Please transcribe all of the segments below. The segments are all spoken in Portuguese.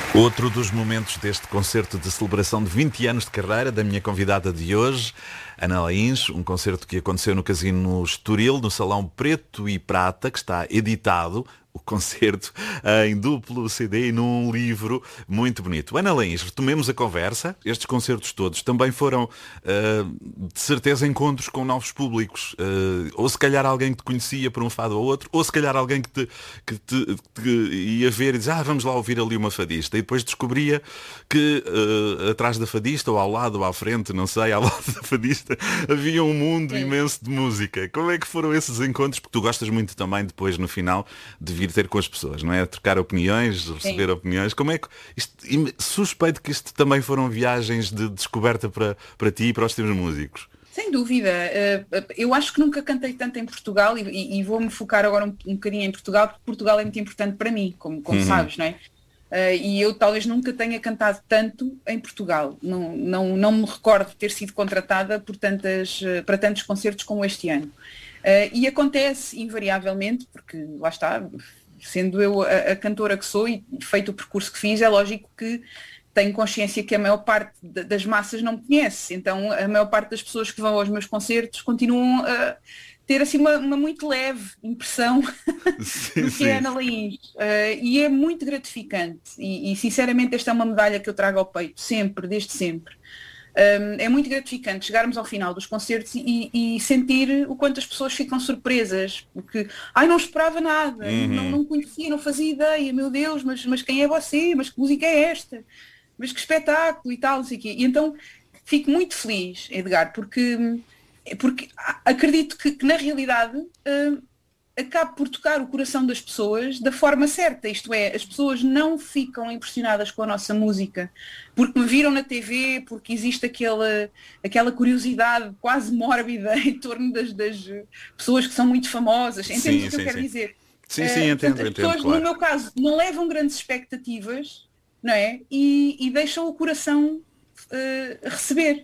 Outro dos momentos deste concerto de celebração de 20 anos de carreira da minha convidada de hoje, Ana Laíns, um concerto que aconteceu no Casino Estoril, no Salão Preto e Prata, que está editado, o concerto, em duplo CD e num livro muito bonito. Ana Laíns, retomemos a conversa. Estes concertos todos também foram, de certeza, encontros com novos públicos. Ou se calhar alguém que te conhecia por um fado ou outro, ou se calhar alguém que ia ver e dizia, vamos lá ouvir ali uma fadista. E depois descobria que atrás da fadista, ou ao lado, ou à frente, não sei, ao lado da fadista, havia um mundo imenso de música. Como é que foram esses encontros? Porque tu gostas muito também, depois, no final, de vir ter com as pessoas, não é? Trocar opiniões, receber opiniões. Como é que... suspeito que isto também foram viagens de descoberta para ti e para os teus músicos. Sem dúvida. Eu acho que nunca cantei tanto em Portugal e vou-me focar agora um bocadinho em Portugal, porque Portugal é muito importante para mim, como sabes, não é? E eu talvez nunca tenha cantado tanto em Portugal. Não me recordo de ter sido contratada para tantos concertos como este ano. E acontece invariavelmente, porque lá está, sendo eu a cantora que sou e feito o percurso que fiz, é lógico que tenho consciência que a maior parte das massas não me conhece. Então a maior parte das pessoas que vão aos meus concertos continuam a ter assim uma muito leve impressão do que é Ana Laíns. E é muito gratificante. E sinceramente esta é uma medalha que eu trago ao peito, sempre, desde sempre. É muito gratificante chegarmos ao final dos concertos e sentir o quanto as pessoas ficam surpresas, porque não esperava nada, não conhecia, não fazia ideia, meu Deus, mas quem é você? Mas que música é esta? Mas que espetáculo e tal, não sei o quê. E então fico muito feliz, Edgar, porque acredito que na realidade acabo por tocar o coração das pessoas da forma certa, isto é, as pessoas não ficam impressionadas com a nossa música porque me viram na TV, porque existe aquela curiosidade quase mórbida em torno das pessoas que são muito famosas, entendes o que eu quero dizer? Sim, entendo. As pessoas, claro. No meu caso, não levam grandes expectativas, não é? E deixam o coração receber.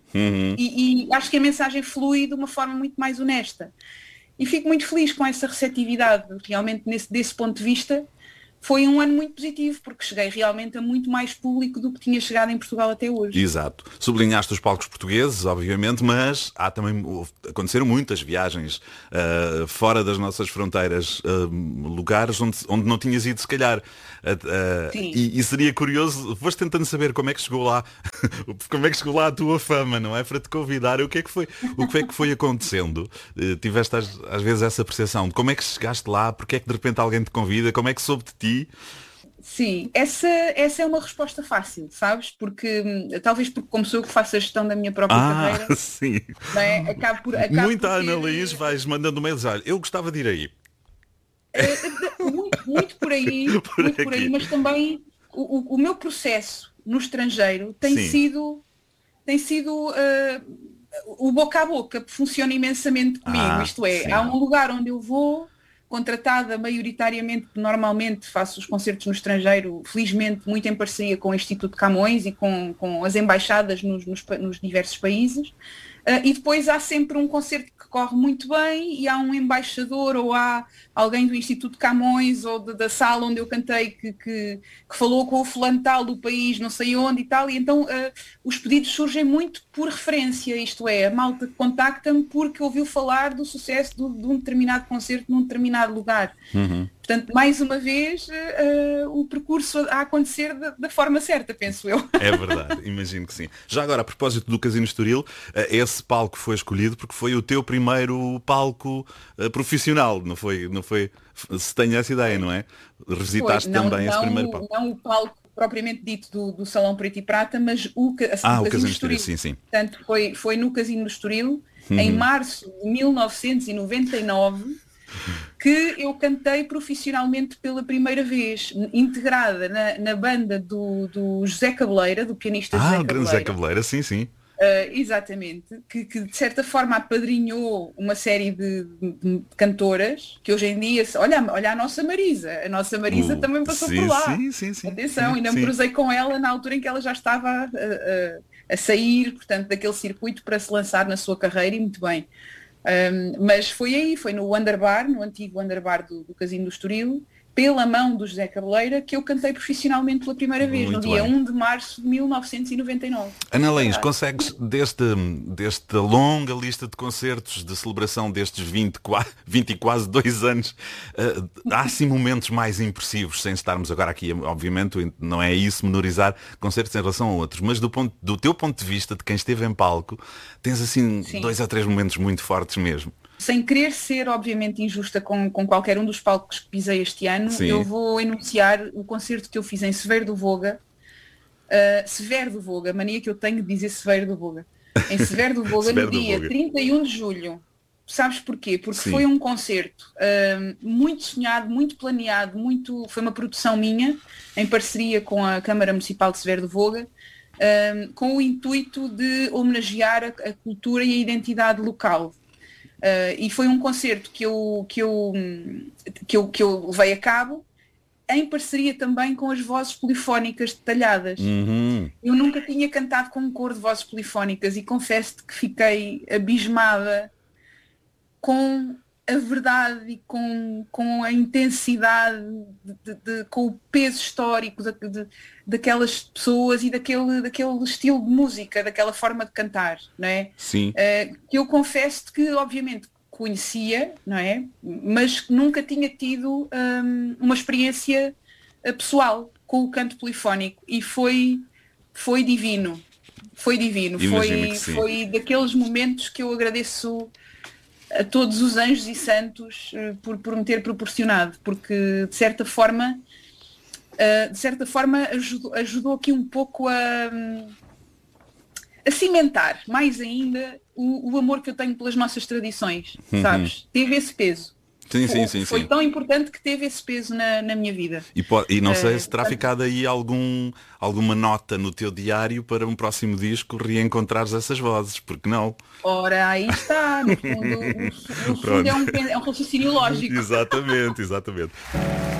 E acho que a mensagem flui de uma forma muito mais honesta. E fico muito feliz com essa receptividade. Realmente, desse ponto de vista, foi um ano muito positivo, porque cheguei realmente a muito mais público do que tinha chegado em Portugal até hoje. Exato. Sublinhaste os palcos portugueses, obviamente, mas aconteceram muitas viagens fora das nossas fronteiras, lugares onde não tinhas ido, se calhar. E seria curioso, foste tentando saber como é que chegou lá, como é que chegou lá a tua fama, não é? Para te convidar, o que é que foi acontecendo? Tiveste às vezes essa percepção de como é que chegaste lá, porque é que de repente alguém te convida, como é que soube de ti? Sim, essa é uma resposta fácil, sabes? Porque talvez porque como sou eu que faço a gestão da minha própria carreira, sim. Não é? Acabo por Muita ter... Ana Laíns vais mandando mails, olha, eu gostava de ir aí. Muito por aí, mas também o meu processo no estrangeiro tem sido o boca a boca, funciona imensamente comigo. Isto é, há um lugar onde eu vou, contratada maioritariamente, normalmente faço os concertos no estrangeiro, felizmente muito em parceria com o Instituto Camões e com as embaixadas nos diversos países. E depois há sempre um concerto que corre muito bem e há um embaixador ou há alguém do Instituto Camões ou da sala onde eu cantei que falou com o fulano tal do país, não sei onde e tal, e então os pedidos surgem muito por referência, isto é, a malta contacta-me porque ouviu falar do sucesso de um determinado concerto num determinado lugar. Portanto, mais uma vez, o percurso a acontecer da forma certa, penso eu. É verdade, imagino que sim. Já agora, a propósito do Casino Estoril, esse palco foi escolhido porque foi o teu primeiro palco profissional, não foi? Se tenho essa ideia, não é? Revisitaste também esse primeiro palco. Não o palco propriamente dito do Salão Preto e Prata, mas o Casino Casino Estoril. Sim. Portanto, foi no Casino do Estoril, em março de 1999, que eu cantei profissionalmente pela primeira vez, integrada na banda do José Cabeleira, do pianista José Cabeleira. O grande José Cabeleira, sim. Exatamente, que de certa forma apadrinhou uma série de cantoras que hoje em dia, olha a nossa Marisa também passou por lá. Sim. Atenção, ainda me cruzei com ela na altura em que ela já estava a sair, portanto, daquele circuito para se lançar na sua carreira, e muito bem. Mas foi no Wonderbar, no antigo Wonderbar do Casino do Estoril, pela mão do José Cabeleira que eu cantei profissionalmente pela primeira vez, Muito no dia bem. 1 de março de 1999. Ana Laís, consegues, desta longa lista de concertos de celebração destes 20 e quase 2 anos, há assim momentos mais impressivos, sem estarmos agora aqui, obviamente, não é isso, menorizar concertos em relação a outros, mas do teu ponto de vista, de quem esteve em palco, tens assim Sim. 2 ou 3 momentos muito fortes mesmo. Sem querer ser, obviamente, injusta com qualquer um dos palcos que pisei este ano, Sim. eu vou enunciar o concerto que eu fiz em Severo do Voga. Severo do Voga, mania que eu tenho de dizer Severo do Voga. Em Severo do Voga, Severo no do dia Voga. 31 de julho. Sabes porquê? Porque Sim. foi um concerto muito sonhado, muito planeado, foi uma produção minha, em parceria com a Câmara Municipal de Severo do Voga, com o intuito de homenagear a cultura e a identidade local. E foi um concerto que eu levei a cabo em parceria também com as vozes polifónicas detalhadas. Eu nunca tinha cantado com um coro de vozes polifónicas e confesso-te que fiquei abismada com a verdade e com a intensidade, com o peso histórico daquelas pessoas e daquele estilo de música, daquela forma de cantar, não é? Sim. Que eu confesso que obviamente conhecia, não é? Mas nunca tinha tido uma experiência pessoal com o canto polifónico e foi divino. Foi divino. Imagino que sim. Foi daqueles momentos que eu agradeço a todos os anjos e santos por me ter proporcionado, porque de certa forma ajudou aqui um pouco a cimentar mais ainda o amor que eu tenho pelas nossas tradições, sabes? Teve esse peso. Sim. Foi tão importante que teve esse peso na minha vida. E não sei se terá ficado aí alguma nota no teu diário para um próximo disco reencontrares essas vozes, porque não? Ora, aí está, no fundo é um raciocínio lógico. Exatamente.